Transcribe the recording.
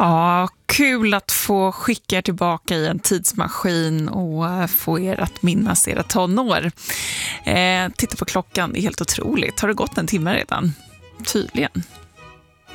Ja, kul att få skicka er tillbaka i en tidsmaskin och få er att minnas era tonår. Titta på klockan, det är helt otroligt. Har det gått en timme redan? Tydligen.